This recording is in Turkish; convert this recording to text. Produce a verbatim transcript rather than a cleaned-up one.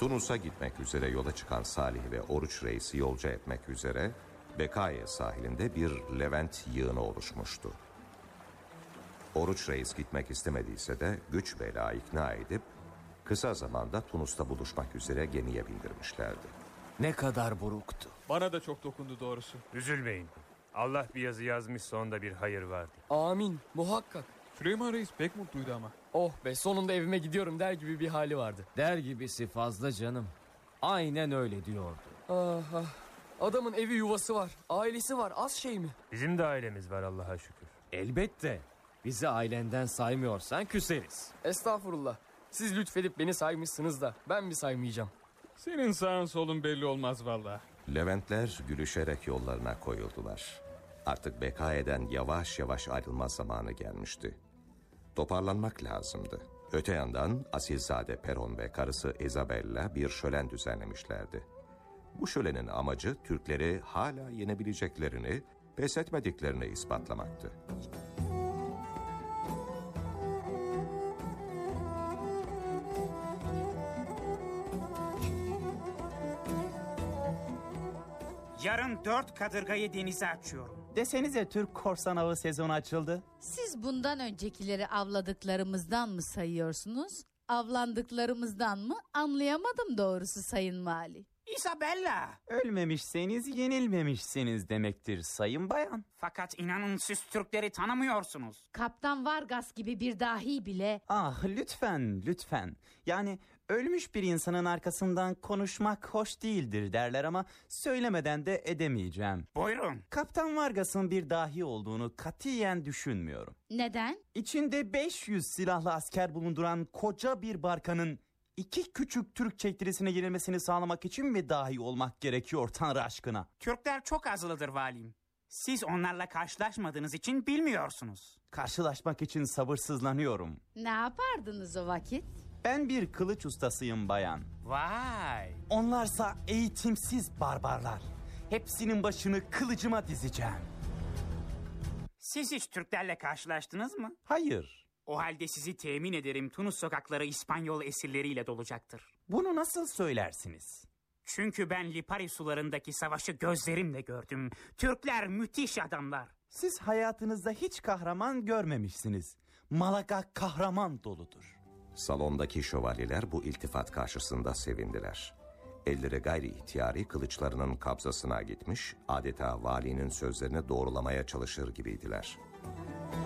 Tunus'a gitmek üzere yola çıkan Salih ve Oruç Reis'i yolcu etmek üzere Bekaye sahilinde bir Levent yığını oluşmuştu. Oruç Reis gitmek istemediyse de güç bela ikna edip kısa zamanda Tunus'ta buluşmak üzere gemiye bindirmişlerdi. Ne kadar buruktu. Bana da çok dokundu doğrusu. Üzülmeyin. Allah bir yazı yazmışsa onda bir hayır vardır. Amin, muhakkak. Süleyman Reis pek mutluydu ama. Oh be, sonunda evime gidiyorum der gibi bir hali vardı. Der gibisi fazla canım. Aynen öyle diyordu. Ah, ah. Adamın evi yuvası var, ailesi var, az şey mi? Bizim de ailemiz var Allah'a şükür. Elbette. Bizi ailenden saymıyorsan küseriz. Estağfurullah. Siz lütfedip beni saymışsınız da ben mi saymayacağım? Senin sağın solun belli olmaz vallahi. Leventler gülüşerek yollarına koyuldular. Artık Bekaye'den yavaş yavaş ayrılma zamanı gelmişti. Toparlanmak lazımdı. Öte yandan Asilzade Peron ve karısı Isabella bir şölen düzenlemişlerdi. Bu şölenin amacı Türkleri hala yenebileceklerini, pes etmediklerini ispatlamaktı. Yarın dört kadırgayı denize açıyorum. Desenize Türk korsan avı sezonu açıldı. Siz bundan öncekileri avladıklarımızdan mı sayıyorsunuz? Avlandıklarımızdan mı? Anlayamadım doğrusu Sayın Vali. Isabella. Ölmemişseniz yenilmemişsiniz demektir sayın bayan. Fakat inanın siz Türkleri tanımıyorsunuz. Kaptan Vargas gibi bir dahi bile... Ah lütfen lütfen. Yani ölmüş bir insanın arkasından konuşmak hoş değildir derler ama söylemeden de edemeyeceğim. Buyurun. Kaptan Vargas'ın bir dahi olduğunu katiyen düşünmüyorum. Neden? İçinde beş yüz silahlı asker bulunduran koca bir barkanın İki küçük Türk çektirisine girilmesini sağlamak için mi dahi olmak gerekiyor Tanrı aşkına? Türkler çok azılıdır valim. Siz onlarla karşılaşmadığınız için bilmiyorsunuz. Karşılaşmak için sabırsızlanıyorum. Ne yapardınız o vakit? Ben bir kılıç ustasıyım bayan. Vay. Onlarsa eğitimsiz barbarlar. Hepsinin başını kılıcıma dizeceğim. Siz hiç Türklerle karşılaştınız mı? Hayır. O halde sizi temin ederim Tunus sokakları İspanyol esirleriyle dolacaktır. Bunu nasıl söylersiniz? Çünkü ben Lipari sularındaki savaşı gözlerimle gördüm. Türkler müthiş adamlar. Siz hayatınızda hiç kahraman görmemişsiniz. Malaga kahraman doludur. Salondaki şövalyeler bu iltifat karşısında sevindiler. Elleri gayri ihtiyari kılıçlarının kabzasına gitmiş, adeta valinin sözlerini doğrulamaya çalışır gibiydiler.